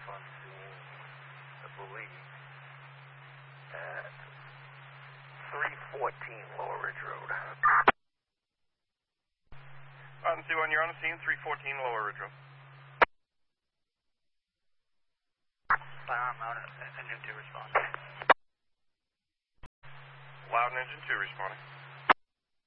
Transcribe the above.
on scene, I believe, at 314 Lower Ridge Road. Mountain 2-1, you're on the scene, 314 Lower Ridge Road. Engine 2 responding. Loud and Engine 2 responding.